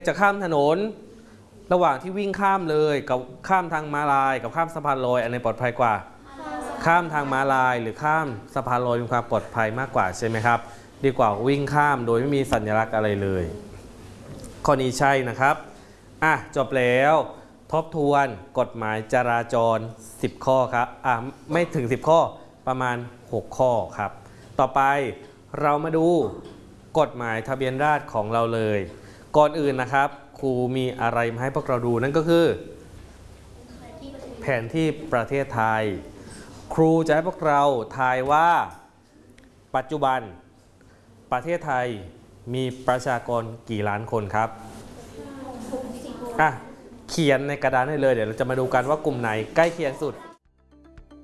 จะข้ามถนนระหว่างที่วิ่งข้ามเลยกับข้ามทางม้าลายกับข้ามสะพานลอยอันไหนปลอดภัยกว่าข้ามทางม้าลายหรือข้ามสะพานลอยมีความปลอดภัยมากกว่าใช่ไหมครับดีกว่าวิ่งข้ามโดยไม่มีสัญลักษณ์อะไรเลยข้อนี้ใช่นะครับจบแล้วทบทวนกฎหมายจราจร10ข้อครับไม่ถึง10ข้อประมาณ6ข้อครับต่อไปเรามาดูกฎหมายทะเบียนราษฎร์ของเราเลยก่อนอื่นนะครับครูมีอะไรมาให้พวกเราดูนั่นก็คือแผนที่ประเทศไทยครูจะให้พวกเราทายว่าปัจจุบันประเทศไทยมีประชากรกี่ล้านคนครับเขียนในกระดานให้เลยเดี๋ยวเราจะมาดูกันว่ากลุ่มไหนใกล้เคียงสุด